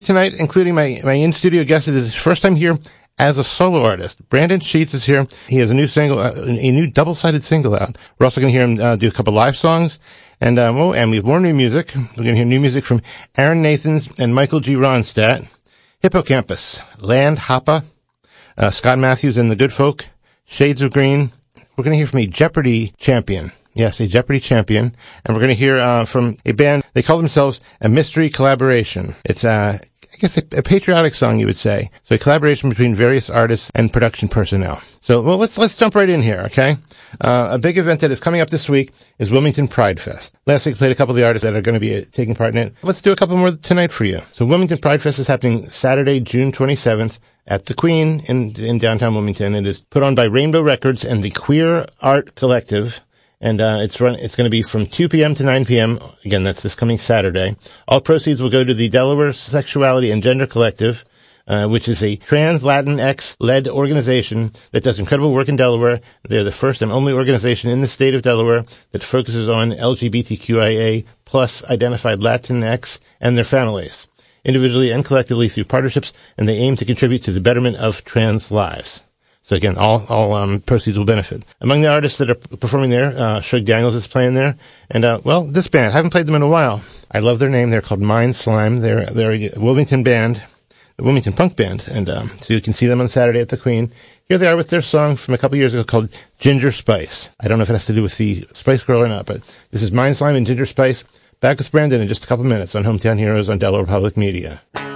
Tonight, including my in-studio guest. It is his first time here as a solo artist. Brandon Sheets is here. He has a new single, a new double-sided single out. We're also going to hear him do a couple live songs. And we have more new music. We're going to hear new music from Aaron Nathans and Michael G. Ronstadt. Hippocampus, Land Hoppa, Scott Matthews and the Good Folk, Shades of Green. We're going to hear from a Jeopardy champion. Yes, a Jeopardy champion. And we're going to hear from a band. They call themselves a Mystery Collaboration. It's I guess a patriotic song, you would say. So a collaboration between various artists and production personnel. So, well, let's jump right in here, okay? A big event that is coming up this week is Wilmington Pride Fest. Last week I played a couple of the artists that are going to be taking part in it. Let's do a couple more tonight for you. So Wilmington Pride Fest is happening Saturday, June 27th at the Queen in downtown Wilmington. It is put on by Rainbow Records and the Queer Art Collective. And it's going to be from 2 p.m. to 9 p.m. Again, that's this coming Saturday. All proceeds will go to the Delaware Sexuality and Gender Collective, which is a trans Latinx-led organization that does incredible work in Delaware. They're the first and only organization in the state of Delaware that focuses on LGBTQIA plus identified Latinx and their families, individually and collectively through partnerships, and they aim to contribute to the betterment of trans lives. So again, all proceeds will benefit. Among the artists that are performing there, Shug Daniels is playing there. And, this band, I haven't played them in a while. I love their name. They're called Mind Slime. They're a Wilmington band, a Wilmington punk band. And, so you can see them on Saturday at the Queen. Here they are with their song from a couple years ago called Ginger Spice. I don't know if it has to do with the Spice Girl or not, but this is Mind Slime and Ginger Spice. Back with Brandon in just a couple minutes on Hometown Heroes on Delaware Public Media.